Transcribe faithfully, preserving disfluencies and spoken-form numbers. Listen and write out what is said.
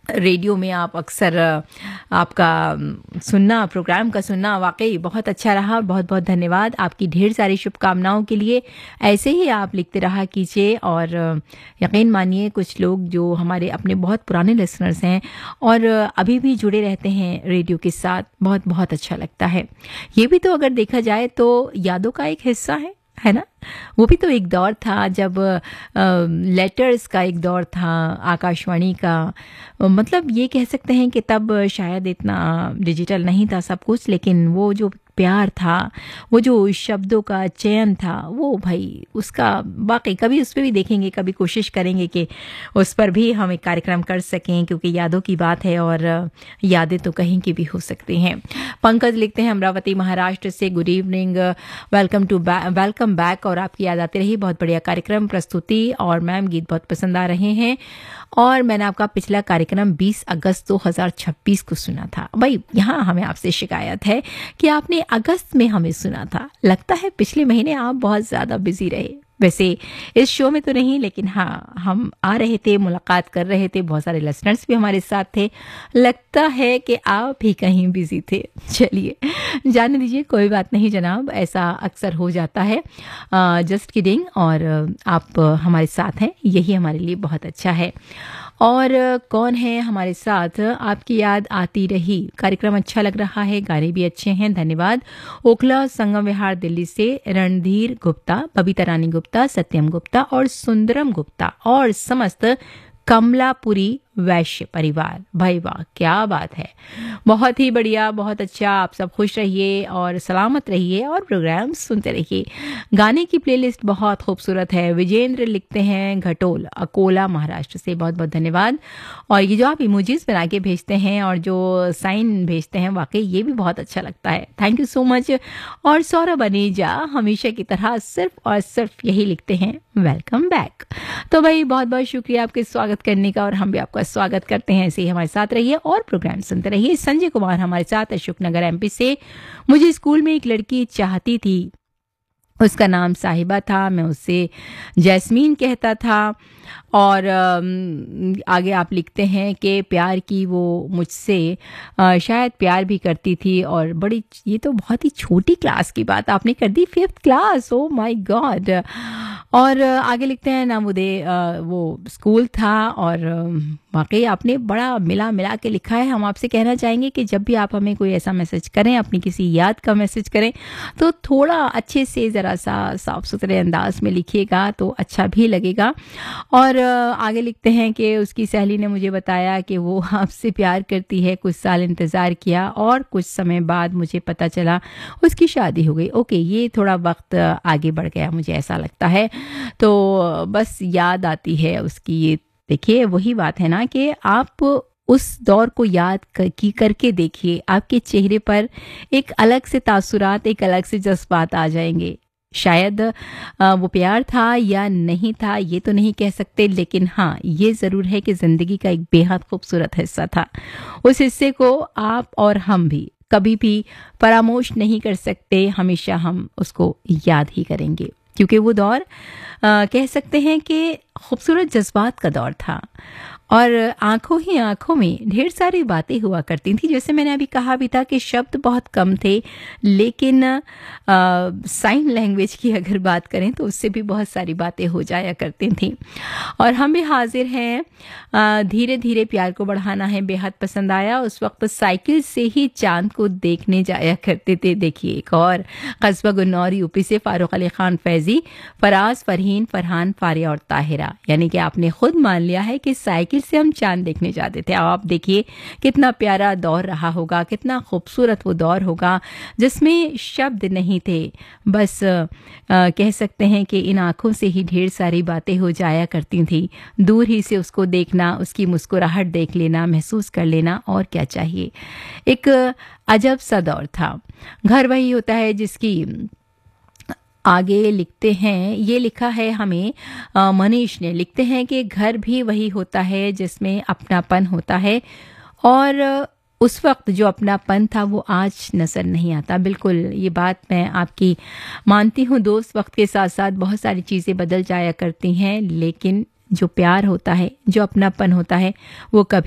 Radio में आप अक्सर अ, आपका अम, सुनना, प्रोग्राम का सुनना वाक़ई बहुत अच्छा रहा। बहुत-बहुत धन्यवाद आपकी ढेर सारी शुभकामनाओं के लिए। ऐसे ही आप लिखते रहा कीजिए और अ, यकीन मानिए कुछ लोग जो हमारे अपने बहुत पुराने लिसनर्स हैं और अ, अभी भी जुड़े रहते हैं रेडियो के साथ, बहुत-बहुत अच्छा लगता है। ये भी तो अगर देखा जाए तो यादों का एक हिस्सा है, है ना? वो भी तो एक दौर था जब अ, लेटर्स का एक दौर था आकाशवाणी का। अ, मतलब ये कह सकते हैं कि तब शायद इतना डिजिटल नहीं था सब कुछ, लेकिन वो जो प्यार था, वो जो शब्दों का चयन था, वो भाई उसका वाक़ई कभी उस पे भी देखेंगे, कभी कोशिश करेंगे कि उस पर भी हम एक कार्यक्रम कर सकें, क्योंकि यादों की बात है और अ, यादें तो कहीं की भी हो सकती हैं। पंकज लिखते हैं अमरावती महाराष्ट्र से, good evening, welcome to welcome back और आपकी याद आती रही। बहुत बढ़िया कार्यक्रम प्रस्तुति और मैम गीत बहुत पसंद आ रहे हैं। और मैंने आपका पिछला कार्यक्रम बीस अगस्त दो हज़ार छब्बीस को सुना था। भाई यहाँ हमें आपसे शिकायत है कि आपने अगस्त में हमें सुना था। लगता है पिछले महीने आप बहुत ज़्यादा बिजी रहे। वैसे इस शो में तो नहीं, लेकिन हाँ हम आ रहे थे, मुलाकात कर रहे थे, बहुत सारे लिसनर्स भी हमारे साथ थे। लगता है कि आप भी कहीं बिजी थे। चलिए जाने दीजिए, कोई बात नहीं जनाब, ऐसा अक्सर हो जाता है। Just kidding. और अ, आप अ, हमारे साथ हैं, यही हमारे लिए बहुत अच्छा है। और अ, कौन है हमारे साथ? आपकी याद आती रही, कार्यक्रम अच्छा लग रहा है, गाने भी अच्छे हैं, धन्यवाद। ओखला संगम विहार दिल्ली से रणधीर गुप्ता, बबीता रानी गुप्ता, सत्यम गुप्ता और सुंदरम गुप्ता और समस्त कमलापुरी वैश्य परिवार। भाई वाह, क्या बात है, बहुत ही बढ़िया, बहुत अच्छा। आप सब खुश रहिए और सलामत रहिए और प्रोग्राम सुनते रहिए। गाने की प्लेलिस्ट बहुत खूबसूरत है। विजेंद्र लिखते हैं घटोल, अकोला महाराष्ट्र से, बहुत बहुत धन्यवाद। और ये जो आप इमोजीज बना के भेजते हैं और जो साइन भेजते हैं, वाकई ये भी बहुत अच्छा लगता है, थैंक यू सो मच। और सौरभ अनेजा हमेशा की तरह सिर्फ और सिर्फ यही लिखते हैं, वेलकम बैक। तो भाई बहुत बहुत शुक्रिया आपके स्वागत करने का, और हम भी आपका स्वागत करते हैं। ऐसे ही हमारे साथ रहिए और प्रोग्राम सुनते रहिए। संजय कुमार हमारे साथ अशोक नगर एमपी से, मुझे स्कूल में एक लड़की चाहती थी, उसका नाम साहिबा था, मैं उससे जैस्मीन कहता था। और अम, आगे आप लिखते हैं कि प्यार की वो मुझसे अ, शायद प्यार भी करती थी, और बड़ी, ये तो बहुत ही छोटी क्लास की बात आपने कर दी, fifth class, oh my God. और अ, आगे लिखते हैं नामुदे, अ, वो स्कूल था, और अम, वाकई आपने बड़ा मिला मिला के लिखा है। हम आपसे कहना चाहेंगे कि जब भी आप हमें कोई ऐसा मैसेज करें, अपनी किसी याद का मैसेज करें, तो थोड़ा अच्छे से ज़रा सा साफ सुथरे अंदाज में लिखिएगा तो अच्छा भी लगेगा। और अ, आगे लिखते हैं कि उसकी सहेली ने मुझे बताया कि वो आपसे प्यार करती है, कुछ साल इंतज़ार किया और कुछ समय बाद मुझे पता चला उसकी शादी हो गई। ओके, ये थोड़ा वक्त आगे बढ़ गया, मुझे ऐसा लगता है। तो बस याद आती है उसकी। ये देखिए, वही बात है ना कि आप उस दौर को याद कर, की करके देखिए, आपके चेहरे पर एक अलग से तासुरात, एक अलग से जज्बात आ जाएंगे। शायद अ, वो प्यार था या नहीं था, ये तो नहीं कह सकते, लेकिन हाँ ये ज़रूर है कि ज़िंदगी का एक बेहद खूबसूरत हिस्सा था। उस हिस्से को आप और हम भी कभी भी फरामोश नहीं कर सकते, हमेशा हम उसको याद ही करेंगे, क्योंकि वो दौर अ, कह सकते हैं कि खूबसूरत जज्बात का दौर था। और आंखों ही आंखों में ढेर सारी बातें हुआ करती थी। जैसे मैंने अभी कहा भी था कि शब्द बहुत कम थे, लेकिन साइन लैंग्वेज की अगर बात करें तो उससे भी बहुत सारी बातें हो जाया करती थी। और हम भी हाजिर हैं, अ, धीरे धीरे प्यार को बढ़ाना है, बेहद पसंद आया। उस वक्त साइकिल से ही चांद को देखने जाया करते थे। देखिए एक और, कस्बा गुन्नौर यूपी से फारूक अली खान फैजी, फराज, फरहीन, फरहान, फारिया और ताहिरा। यानी कि आपने खुद मान लिया है कि साइकिल से हम चांद देखने जाते थे। अब आप देखिए कितना प्यारा दौर रहा होगा, कितना खूबसूरत वो दौर होगा जिसमें शब्द नहीं थे, बस आ, कह सकते हैं कि इन आंखों से ही ढेर सारी बातें हो जाया करती थी। दूर ही से उसको देखना, उसकी मुस्कुराहट देख लेना, महसूस कर लेना, और क्या चाहिए। एक अजब सा दौर था। घर वही होता है जिसकी, आगे लिखते हैं, ये लिखा है हमें अ, मनीष ने, लिखते हैं कि घर भी वही होता है जिसमें अपनापन होता है, और अ, उस वक्त जो अपनापन था वो आज नजर नहीं आता। बिल्कुल ये बात मैं आपकी मानती हूँ दोस्त, वक्त के साथ साथ बहुत सारी चीज़ें बदल जाया करती हैं, लेकिन जो प्यार होता है, जो अपनापन होता है, वो कभी